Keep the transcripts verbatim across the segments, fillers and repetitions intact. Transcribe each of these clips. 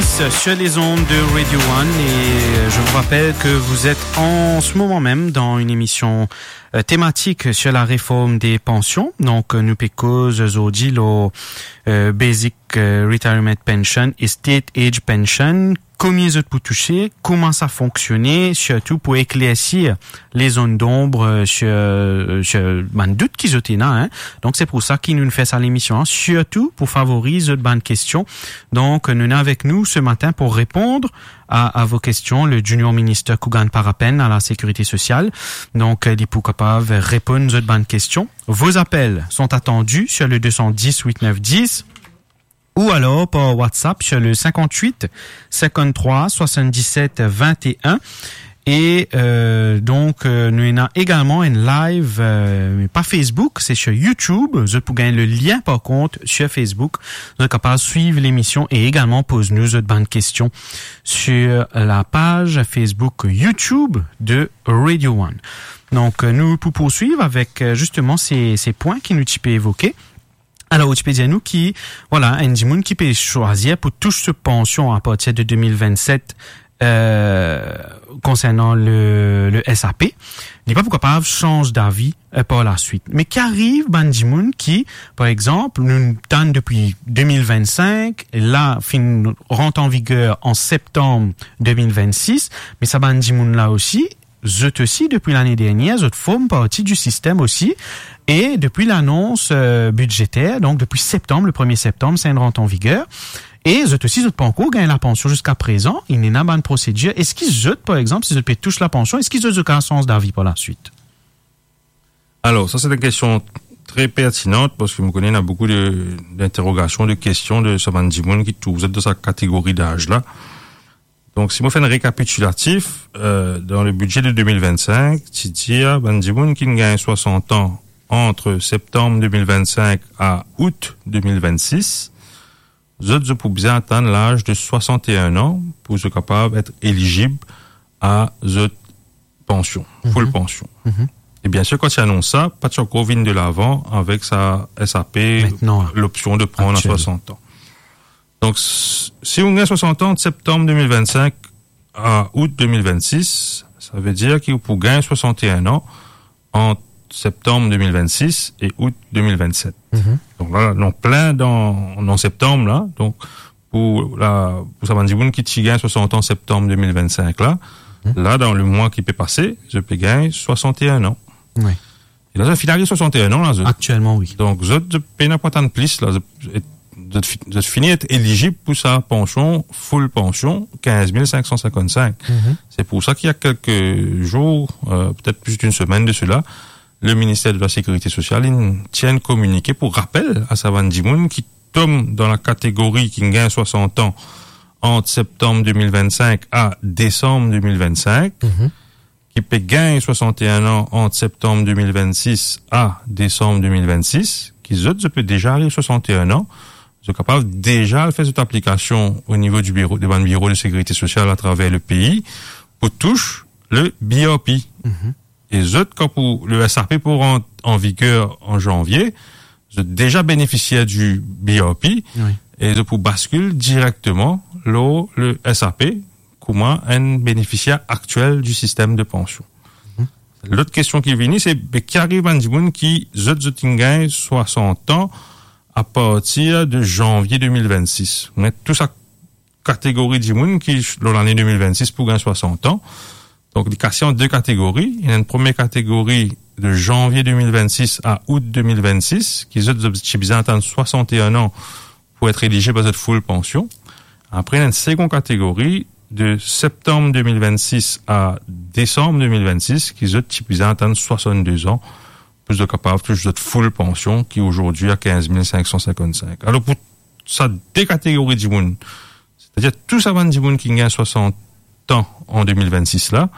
dix sur les ondes de Radio One et je vous rappelle que vous êtes en ce moment même dans une émission euh, thématique sur la réforme des pensions. Donc, nous pécos aujourd'hui le euh, Basic Retirement Pension et State Age Pension. Combien vous pour toucher, comment ça fonctionnait, surtout pour éclaircir les zones d'ombre sur, sur ben, doute qu'ils ont là, hein. Donc, c'est pour ça qu'ils nous fait ça l'émission, hein. Surtout pour favoriser de bonnes questions. Donc, nous sommes avec nous ce matin pour répondre à, à vos questions, le Junior Minister Kougan Parapen à la Sécurité sociale. Donc, il est pour capable de répondre aux bonnes questions. Vos appels sont attendus sur le deux cent dix huit neuf dix. Ou alors par WhatsApp sur le cinquante-huit cinquante-trois soixante-dix-sept vingt et un. Et euh, donc, euh, nous avons également une live, euh, mais pas Facebook, c'est sur YouTube. Vous pouvez gagner le lien, par contre, sur Facebook. Vous êtes capable de suivre l'émission et également poser-nous de bonnes questions sur la page Facebook YouTube de Radio One. Donc, nous pouvons poursuivre avec justement ces, ces points qui nous typent évoquer. Alors, tu peux dire nous qui, voilà, un dimoun qui peut choisir pour toucher ce pension à partir de deux mille vingt-sept, euh, concernant le, le S A P. Il n'est pas pourquoi pas change d'avis euh, par la suite. Mais qu'arrive, ben dimoun qui, par exemple, nous tente depuis deux mille vingt-cinq, et là, fin, rentre en vigueur en septembre deux mille vingt-six, mais ça, ben dimoun là aussi, zut aussi, depuis l'année dernière, zut forme partie du système aussi. Et depuis l'annonce euh, budgétaire, donc depuis septembre, le premier septembre, ça rentre en vigueur. Et zut aussi, zut pas encore gagné la pension jusqu'à présent. Il n'y a pas de procédure. Est-ce qu'ils zut, par exemple, si zut touche la pension, est-ce qu'ils zut aucun sens d'avis pour la suite? Alors, ça, c'est une question très pertinente parce que vous connaissez, il y a beaucoup de, d'interrogations, de questions de ce bandimoun qui vous êtes de sa catégorie d'âge-là. Donc, si moi fais un récapitulatif, euh, dans le budget de deux mille vingt-cinq, tu dis, bandimoun qui gagne soixante ans entre septembre deux mille vingt-cinq à août deux mille vingt-six, vous êtes pour bien atteindre l'âge de soixante et un ans pour être capable d'être éligible à cette pension, mm-hmm. full pension. Mm-hmm. Et bien sûr, quand tu annonces ça, pas de encore vient de l'avant avec sa S A P, maintenant, l'option de prendre actuel. À soixante ans. Donc, si on a soixante ans de septembre deux mille vingt-cinq à août deux mille vingt-six, ça veut dire qu'il faut gagner soixante et un ans entre septembre deux mille vingt-six et août deux mille vingt-sept. Mm-hmm. Donc là, non plein dans, en septembre, là. Donc, pour la, pour Sabandiboun qui t'y gagne soixante ans en septembre deux mille vingt-cinq, là. Mm-hmm. Là, dans le mois qui peut passer, je peux gagner soixante et un ans. Oui. Et là, ça finit soixante et un ans, là. Je, actuellement, oui. Donc, je, je paye pas tant de plus, là. Je, de, de finir être éligible pour sa pension, full pension, quinze mille cinq cent cinquante-cinq. Mm-hmm. C'est pour ça qu'il y a quelques jours, euh, peut-être plus d'une semaine de cela, le ministère de la Sécurité sociale, il tient un communiqué pour rappel à Savandimoun qui tombe dans la catégorie qui gagne soixante ans entre septembre deux mille vingt-cinq à décembre deux mille vingt-cinq, mm-hmm. qui peut gagner soixante et un ans entre septembre deux mille vingt-six à décembre deux mille vingt-six, qui autres, peut déjà arriver soixante et un ans, sont capables déjà de faire cette application au niveau du bureau, des bureaux de sécurité sociale à travers le pays pour toucher le B O P. Mm-hmm. Et les autres, quand pour le S A P pour en, en vigueur en janvier, vous êtes déjà bénéficiaire du B O P, oui. Et de pour bascule directement le, le S A P comme un bénéficiaire actuel du système de pension. Mm-hmm. L'autre question qui vient, c'est, mais qui arrive à un dimoun qui, zut gagne soixante ans à partir de janvier deux mille vingt-six. On met toute sa catégorie de dimoun qui, dans l'année deux mille vingt-six, pour gagner soixante ans. Donc, il y a deux catégories. Il y a une première catégorie de janvier deux mille vingt-six à août deux mille vingt-six, qui ont besoin d'attendre soixante et un ans pour être éligible à cette full pension. Après, il y a une seconde catégorie de septembre deux mille vingt-six à décembre deux mille vingt-six, qui ont besoin d'attendre soixante-deux ans pour être capable de cette full pension, qui aujourd'hui a quinze mille cinq cent cinquante-cinq. Alors, pour ça, deux catégories de monde, c'est-à-dire tous avant de monde qui gagnent soixante ans en deux mille vingt-six là,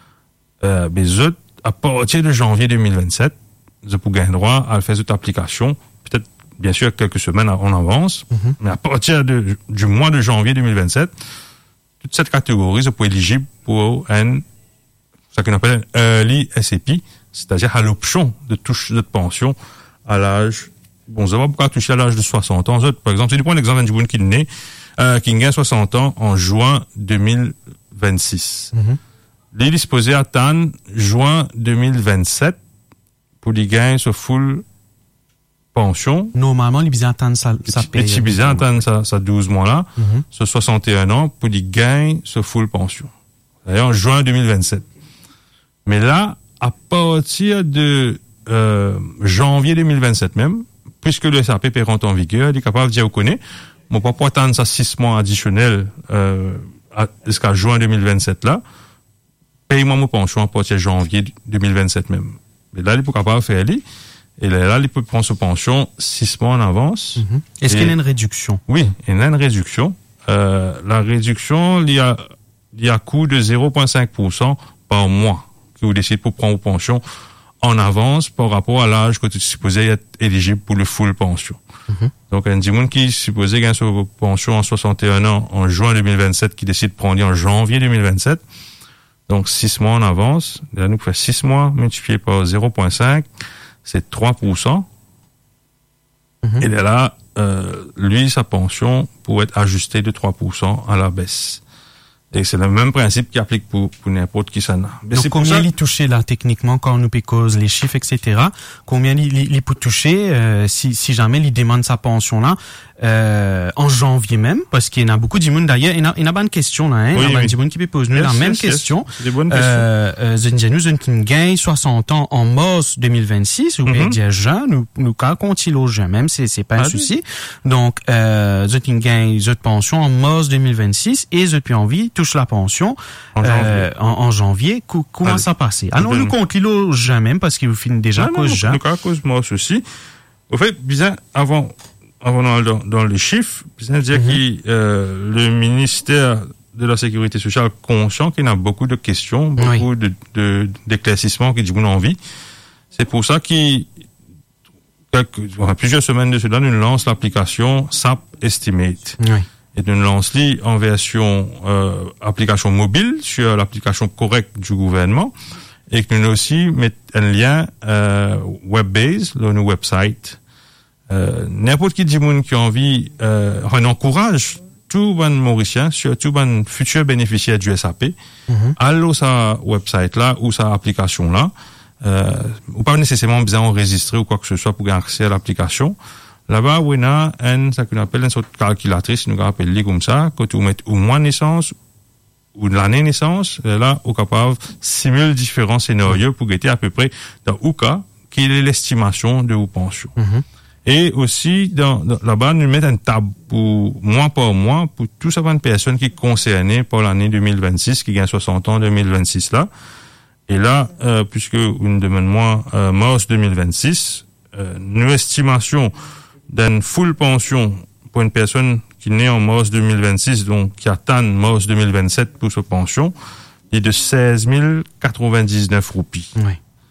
euh, mais autres, à partir de janvier deux mille vingt-sept, vous pouvez gagner droit à faire cette application, peut-être, bien sûr, quelques semaines en avance, mm-hmm. mais à partir de, du mois de janvier deux mille vingt-sept, toute cette catégorie, vous pouvez être éligible pour un, ce qu'on appelle un early S A P, c'est-à-dire à l'option de toucher de pension à l'âge, bon, vous avez pas toucher à l'âge de soixante ans. Par exemple, si tu prends l'exemple d'un qui est né euh, qui gagne soixante ans en juin deux mille vingt-six. Mhm. Il est disposé à attendre juin deux mille vingt-sept pour lui gagner sa full pension. Normalement, il est bien attendre sa, sa paye. Il est bien attendre sa, sa douze mois là, Mhm. ce soixante et un ans pour lui gagner sa full pension. D'ailleurs, en juin deux mille vingt-sept. Mais là, à partir de euh, janvier deux mille vingt-sept même, puisque le S A P rentre en vigueur, il est capable de dire, vous connaissez, mon papa peut attendre ça six mois additionnels euh, à, jusqu'à juin deux mille vingt-sept là, paye-moi mon pension à partir de janvier deux mille vingt-sept même. Mais là, il est pas capable de faire lui. Et là, là, il peut prendre sa pension six mois en avance. Mhm. Est-ce Et- qu'il y a une réduction? Oui, il y a une réduction. Euh, la réduction, il y a, il y a coût de zéro virgule cinq pour cent par mois que vous décidez pour prendre vos pensions en avance par rapport à l'âge que tu es supposé être éligible pour le full pension. Mhm. Donc, un monde qui est supposé gagner sa pension en soixante et un ans en juin deux mille vingt-sept, qui décide de prendre en janvier deux mille vingt-sept. Donc, six mois en avance. Là, nous fait six mois multiplié par zéro virgule cinq, c'est trois pour cent. Mhm. Et là, euh, lui, sa pension pourrait être ajustée de trois pour cent à la baisse. Et c'est le même principe qui applique pour, pour n'importe qui ça n'a. Mais Donc, c'est pour combien ça- il touché là, techniquement, quand on nous cause les chiffres, et cetera. Combien il, il, il peut toucher, euh, si, si jamais il demande sa pension là, euh, en janvier même, parce qu'il y en a beaucoup de monde d'ailleurs, il y en a, il y en a pas de questions là, hein, il y Oui, en a oui. des monde qui peut poser nous Yes, la même yes, yes. question. C'est des bonnes questions. Euh, euh, Zen nous, Zen qui gagne soixante ans en mars deux mille vingt-six, ou bien Mhm. dire jeune, nous, nous, quand on au jeune même, c'est, c'est pas un Ah, oui. souci. Donc, euh, Zen qui gagne, Zen pension en mars deux mille vingt-six, et Zen puis envie, touche la pension, En euh, janvier. en, en janvier. Co- comment Allez. ça passe? Alors, donne- nous compte l'îlot jeune même, parce qu'il vous finit déjà à Non, cause non, jeune. donc à cause de moi ceci. Au fait, bizarre, avant, avant dans, dans, dans les chiffres, bizarre dire Mhm. que euh, le ministère de la Sécurité sociale conscient qu'il y a beaucoup de questions, beaucoup de, de, d'éclaircissements qui disent envie. C'est pour ça qu'il, quelques, enfin, plusieurs semaines de cela, nous lance l'application S A P Estimate. Oui. Et nous lance-li en version euh, application mobile sur l'application correcte du gouvernement et que nous aussi mettre un lien euh, web-based dans nos websites. Euh, n'importe qui dit monde qui a envie, euh, on encourage tout bon Mauricien, surtout bon futur bénéficiaire du S A P, Mhm. allô sa website là ou sa application là, euh, ou pas nécessairement besoin d'enregistrer ou quoi que ce soit pour avoir accès à l'application. Là-bas, on a un, ça qu'on appelle une sorte de calculatrice, nous appelle comme ça, quand tu mets au mois de naissance, ou de l'année de naissance, et là, on est capable de simuler différents scénarios pour guetter à peu près dans où cas, quelle est l'estimation de vos pensions. Mhm. Et aussi, dans, dans- là-bas, nous mettons une table pour mois par mois pour tout ça de personnes qui sont concernées par l'année deux mille vingt-six, qui gagnent soixante ans deux mille vingt-six là. Et là, euh, puisque une demande moi, euh, mars deux mille vingt-six, euh, nos estimations d'une full pension pour une personne qui naît en mars deux mille vingt-six, donc qui atteint mars deux mille vingt-sept pour sa pension, est de seize mille quatre-vingt-dix-neuf roupies. Oui.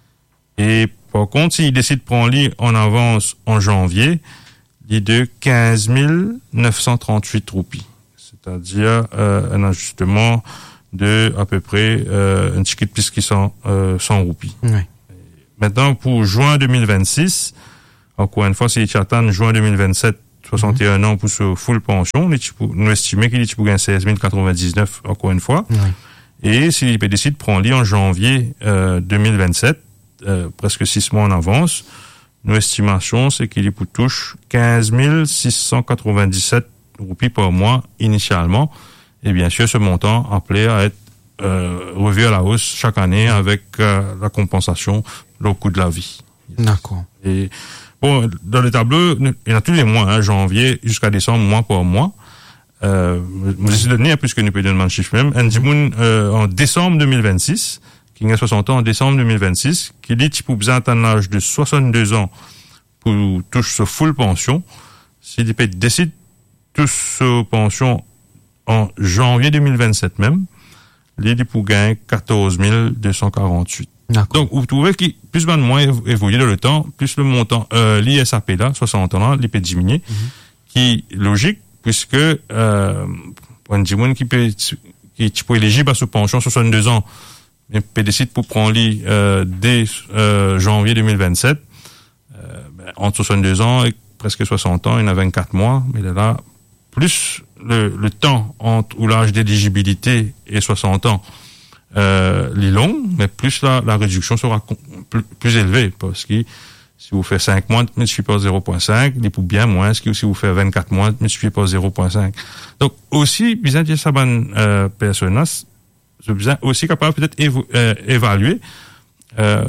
Et par contre, s'il décide de prendre lit en avance en janvier, il est de quinze mille neuf cent trente-huit roupies. C'est-à-dire euh, un ajustement de à peu près euh, un ticket de plus qui sont euh, cent roupies. Oui. Maintenant, pour juin deux mille vingt-six, encore une fois, si il attend juin deux mille vingt-sept, soixante et un ans pour ce full pension, nous estimons qu'il est pour gagner seize mille quatre-vingt-dix-neuf, encore une fois. Oui. Et s'il décide de prendre lit en janvier euh, deux mille vingt-sept, euh, presque six mois en avance, nos estimations, c'est qu'il est pour touche quinze mille six cent quatre-vingt-dix-sept roupies par mois initialement. Et bien sûr, ce montant appelé à être euh, revu à la hausse chaque année avec euh, la compensation au coût de la vie. D'accord. Et bon, dans le tableau, il y en a tous les mois, hein, janvier jusqu'à décembre, mois par mois. Euh, je vais donner, puisque nous pouvons donner le chiffre même, un Dimoun, euh, en décembre deux mille vingt-six, qui a soixante ans en décembre deux mille vingt-six, qui dit qu'il peut atteindre l'âge de soixante-deux ans pour toucher sa full pension. S'il décide de toucher sa pension en janvier deux mille vingt-sept même, il dit pour gagner quatorze mille deux cent quarante-huit. D'accord. Donc, vous trouvez que plus ou moins évolué dans le temps, plus le montant, euh, l'I S A P là, soixante ans là, il peut diminuer, mm-hmm. qui est logique, puisque, euh, pour un Dimoun qui peut, qui est éligible à ce pension soixante-deux ans, mais peut décider pour prendre l'I, euh, dès, euh, janvier deux mille vingt-sept, euh, ben, entre soixante-deux ans et presque soixante ans, il y en a vingt-quatre mois, mais là, plus le, le temps entre où l'âge d'éligibilité est soixante ans, euh, les longs, mais plus la, la réduction sera plus, plus élevée, parce que si vous faites cinq mois, multiplié par zéro virgule cinq, les pour bien moins, que si vous faites vingt-quatre mois, multiplié par zéro virgule cinq. Donc, aussi, besoin de savoir, euh, personne, c'est besoin aussi capable peut-être évo- euh, évaluer, euh,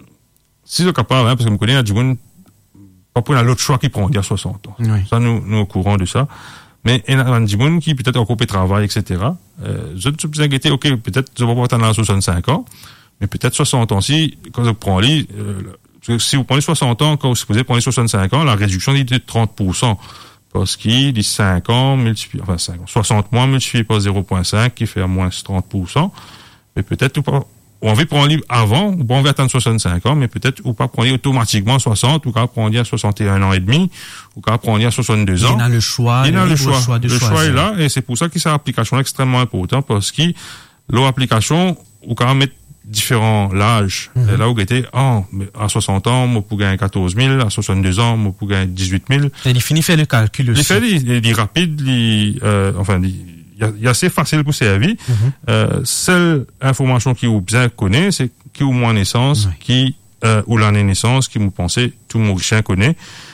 si c'est capable, hein, parce que je connais, du monde, pas pour l'autre choix qui prend, il y a soixante ans. Oui. Ça, nous, nous au courant de ça. Mais il y a du monde qui peut-être encore peut travail, et cetera. Euh, je ne suis plus inquiété, ok, peut-être, je vais pas attendre à soixante-cinq ans, mais peut-être soixante ans si, quand je prends les, euh, parce que si vous prenez soixante ans, quand vous supposez prendre soixante-cinq ans, la réduction est de trente pour cent. Parce qu'il dit cinq ans, multiplié, enfin cinq ans, soixante mois multiplié par zéro virgule cinq, qui fait à moins trente pour cent. Mais peut-être, ou pas, ou on veut prendre livre avant, ou pas on veut attendre soixante-cinq ans, mais peut-être, ou pas prendre automatiquement soixante, ou pas prendre à soixante et un ans et demi, ou pas prendre à soixante-deux ans. Il y a le choix. Il y a le choix. choix de le choisir. choix est là, et c'est pour ça que cette application est extrêmement important, parce que leur application, ou quand même mettre différents l'âge. Mm-hmm. Et là, où était, oh, à soixante ans, moi, pour gagner quatorze mille, à soixante-deux ans, moi, pour gagner dix-huit mille. Et il finit faire le calcul aussi. Il fait, il, il est rapide, il, euh, enfin, il, il est assez facile pour servir. Mm-hmm. Euh, seule information qui vous bien connaît, c'est qui ou moins naissance, oui. qui, euh, ou l'année naissance, qui vous pensez, tout mon chien connaît.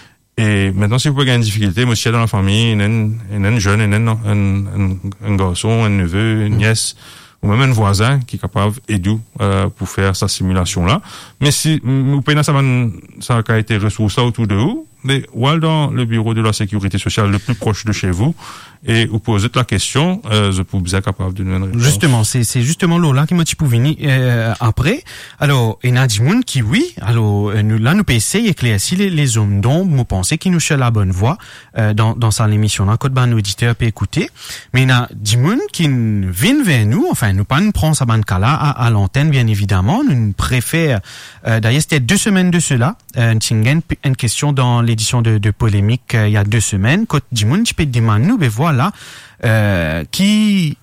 Et maintenant, si vous pouvez gagner une difficulté, moi, si dans la famille, il y a un jeune, il y a un, un, un, un garçon, un neveu, une nièce, ou même un voisin qui est capable d'aider euh, pour faire sa simulation-là. Mais si vous payez ça, ça a été ressources autour de vous, mais ou dans le bureau de la sécurité sociale le plus proche de chez vous, et vous posez la question, euh, je peux vous être capable de donner une réponse. Justement, c'est, c'est justement là qui m'a dit pour venir euh, après. Alors, il y a des gens qui, oui, alors, nous, là, nous pouvons essayer d'éclaircir les, les hommes dont nous pensons qu'ils nous cherchent la bonne voie euh, dans, dans sa émission là, quand ben, auditeur peut écouter. Mais il y a des gens qui viennent vers nous, enfin, nous pas nous prendre sa bande là à, à l'antenne, bien évidemment. Nous préférons, euh, d'ailleurs, c'était deux semaines de cela, euh, une, une question dans l'édition de, de Polémique euh, il y a deux semaines, quand des gens qui peuvent demander nous, ben voilà, là, euh, qui,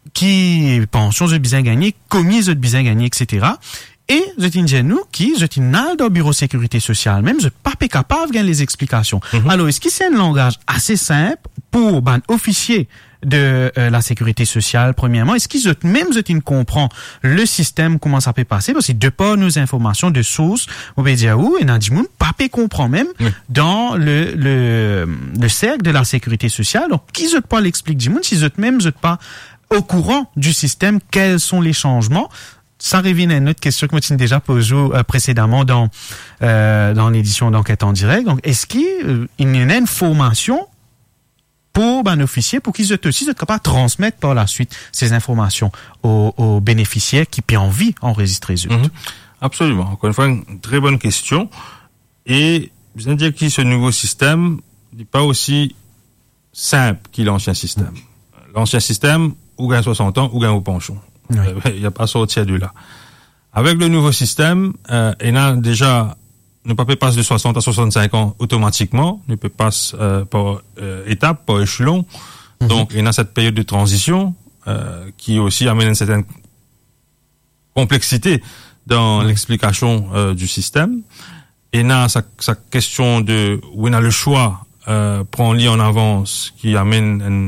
qui pension de bien gagner, commis de bien gagner, et cetera. Et je dis nous qui, je dis dans le bureau sécurité sociale même, je pas capable de gagner les explications. Mm-hmm. Alors, est-ce que c'est un langage assez simple pour ben officier de euh, la sécurité sociale premièrement, est-ce qu'ils même je comprend le système comment ça peut passer parce que de par nos informations de sources on peut dire où et Nadimoun pas peut comprend même oui. dans le le le cercle de la sécurité sociale donc qui je pas l'explique Dimoun si je même je pas au courant du système quels sont les changements. Ça revient à une autre question que je déjà posée euh, précédemment dans euh, dans l'édition d'enquête en direct. Donc est-ce qu'il euh, y a une formation pour un officier, pour qu'ils soient aussi capables de transmettre par la suite ces informations aux, aux bénéficiaires qui ont envie d'enregistrer eux. Mm-hmm. Absolument. Encore une fois, une très bonne question. Et je veux dire que ce nouveau système n'est pas aussi simple que l'ancien système. Mm-hmm. L'ancien système, ou gagne soixante ans, ou gagne au pension. Il oui. n'y a pas sorti de là. Avec le nouveau système, euh, il y a déjà ne peut pas passer de soixante à soixante-cinq ans automatiquement, ne peut passer euh, par euh, étape, par échelon. Mm-hmm. Donc, il y a cette période de transition euh, qui aussi amène une certaine complexité dans mm-hmm. l'explication euh, du système. Et il y a sa, sa question de où il y a le choix, euh, prend lit en avance, qui amène une